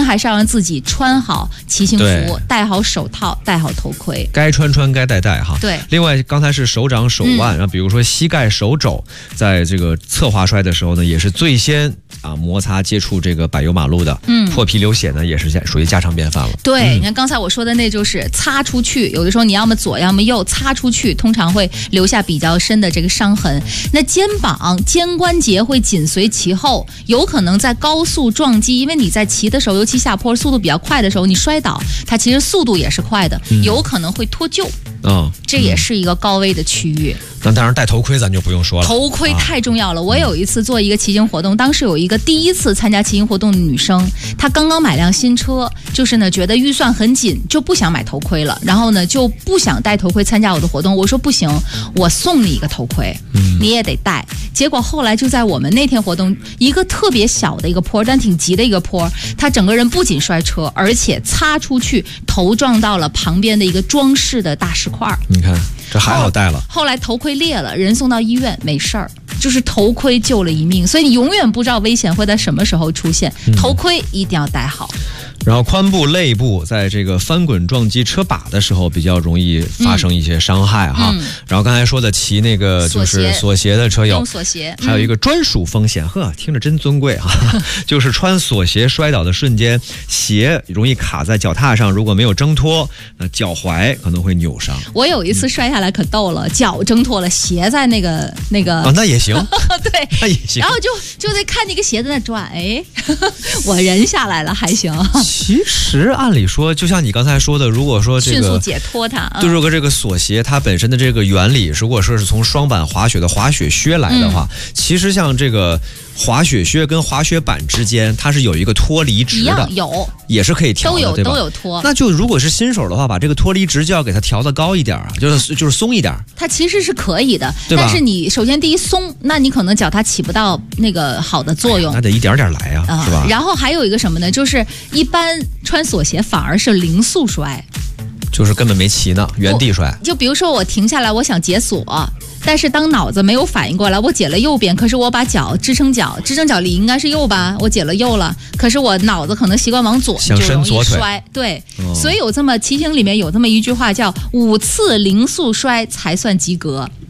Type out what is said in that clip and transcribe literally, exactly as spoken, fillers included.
定还是要让自己穿好骑行服，戴好手套，戴好头盔， 该穿穿，该戴戴哈。 对。 另外，刚才是手掌、手腕，然后、嗯、比如说膝盖、手肘，在这个侧滑摔的时候呢，也是最先啊摩擦接触这个柏油马路的，嗯，破皮流血呢，也是属于家常便饭了。 对， 嗯、 你看刚才我说的那就是擦出去，有的时候你要么左，要么右，擦出去通常会留下比较深的这个伤痕。那肩膀、肩关节会紧随其后，有可能在高速撞击，因为你在骑的时候，尤其下坡速度比较快的时候，你摔倒，它其实速度也是快的，嗯、有可能会脱臼。 哦， 这也是一个高危的区域。 那当然，戴头盔咱就不用说了。 头盔太重要了。啊、我有一次做一个骑行活动，当时有一个第一次参加骑行活动的女生，她刚刚买辆新车，就是呢觉得预算很紧，就不想买头盔了，然后呢就不想戴头盔参加我的活动。我说不行，我送你一个头盔，嗯、你也得戴。结果后来就在我们那天活动，一个特别小的一个坡，但挺急的一个坡，她整个人不仅摔车，而且擦出去，头撞到了旁边的一个装饰的大石块。 你看。这还好戴了、哦， 后来头盔裂了，人送到医院没事儿，就是头盔救了一命，所以你永远不知道危险会在什么时候出现，嗯、头盔一定要戴好。 然后髋部、肋部在这个翻滚撞击车把的时候比较容易发生一些伤害哈。嗯、然后刚才说的骑那个就是锁鞋的车友， 用锁鞋， 还有一个专属风险，呵，听着真尊贵哈，就是穿锁鞋摔倒的瞬间，鞋容易卡在脚踏上，如果没有挣脱，那脚踝可能会扭伤。 我有一次摔下来可逗了，脚挣脱了，鞋在那个那个啊，那也行， 对， 那也行。 然后就就在看那个鞋在那转，哎，我人下来了还行。 其实按理说，就像你刚才说的，如果说这个迅速解脱它， 对，如果这个锁鞋它本身的这个原理，如果说是从双板滑雪的滑雪靴来的话，嗯、其实像这个滑雪靴跟滑雪板之间，它是有一个脱离值的， 有也是可以调的， 都有对吧？ 都有脱。 那就如果是新手的话，把这个脱离值就要给它调得高一点啊，就是就是松一点。 它其实是可以的，但是你首先第一松，那你可能脚踏起不到那个好的作用， 哎、那得一点点来啊，嗯、是吧？ 然后还有一个什么呢？就是一般穿锁鞋反而是零速摔， 就是根本没骑呢，原地摔。 就比如说我停下来，我想解锁，但是当脑子没有反应过来，我解了右边，可是我把脚支撑脚，支撑脚里应该是右吧，我解了右了，可是我脑子可能习惯往左， 想伸左腿， 就容易摔。对、哦，所以有这么骑行里面有这么一句话叫五次零速摔才算及格。